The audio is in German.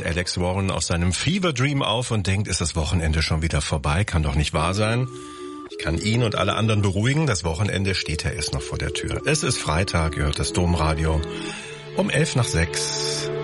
Alex Warren aus seinem Fever Dream auf und denkt, ist das Wochenende schon wieder vorbei? Kann doch nicht wahr sein. Ich kann ihn und alle anderen beruhigen, das Wochenende steht ja erst noch vor der Tür. Es ist Freitag, ihr hört das Domradio um 5:11.